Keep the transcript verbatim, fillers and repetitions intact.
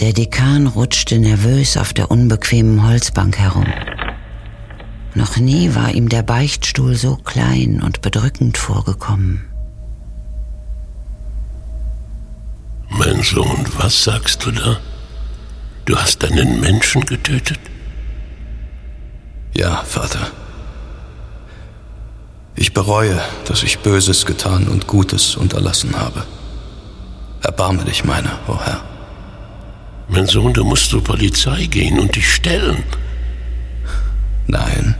Der Dekan rutschte nervös auf der unbequemen Holzbank herum. Noch nie war ihm der Beichtstuhl so klein und bedrückend vorgekommen. Mein Sohn, was sagst du da? Du hast einen Menschen getötet? Ja, Vater. Ich bereue, dass ich Böses getan und Gutes unterlassen habe. Erbarme dich meiner, o Herr. Mein Sohn, du musst zur Polizei gehen und dich stellen. Nein.